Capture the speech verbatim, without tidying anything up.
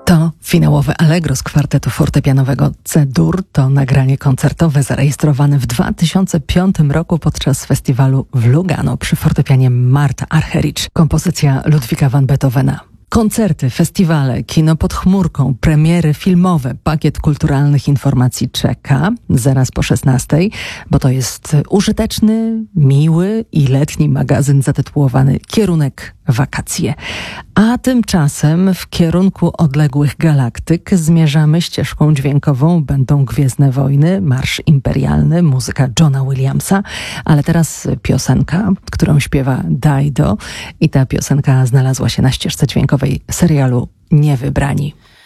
To finałowe Allegro z kwartetu fortepianowego C-dur. To nagranie koncertowe zarejestrowane w dwa tysiące piątym roku podczas festiwalu w Lugano przy fortepianie Marta Argerich. Kompozycja Ludwika van Beethovena. Koncerty, festiwale, kino pod chmurką, premiery filmowe, pakiet kulturalnych informacji czeka zaraz po szesnastej, bo to jest użyteczny, miły i letni magazyn zatytułowany Kierunek Wakacje. A tymczasem w kierunku odległych galaktyk zmierzamy ścieżką dźwiękową. Będą Gwiezdne Wojny, Marsz Imperialny, muzyka Johna Williamsa, ale teraz piosenka, którą śpiewa Dido i ta piosenka znalazła się na ścieżce dźwiękowej serialu Niewybrani.